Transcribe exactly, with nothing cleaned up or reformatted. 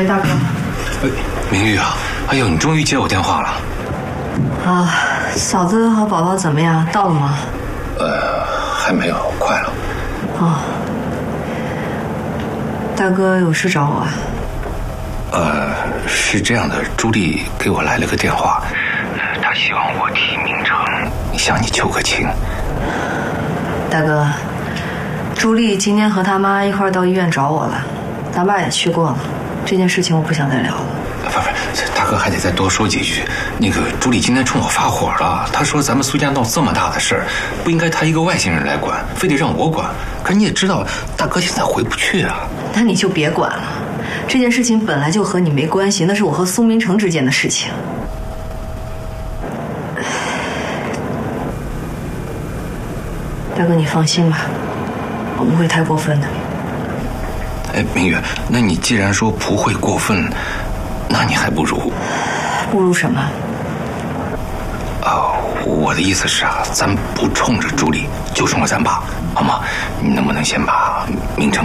喂，大哥。 哎，明玉啊，哎呦，你终于接我电话了。 啊，嫂子和宝宝怎么样？到了吗？ 呃，还没有，快了。 哦。大哥有事找我啊？ 呃，是这样的，朱莉给我来了个电话，她希望我替明成向你求个情。 大哥，朱莉今天和他妈一块到医院找我了，咱爸也去过了，这件事情我不想再聊了。 不不，大哥还得再多说几句。那个朱莉今天冲我发火了，她说咱们苏家闹这么大的事儿，不应该她一个外星人来管，非得让我管。可你也知道，大哥现在回不去啊。 那你就别管了，这件事情本来就和你没关系，那是我和苏明成之间的事情。大哥，你放心吧，我不会太过分的。 哎，明月，那你既然说不会过分，那你还不如…… 不如什么？ 啊，我的意思是啊，咱不冲着朱莉，就冲着咱爸，好吗？你能不能先把明成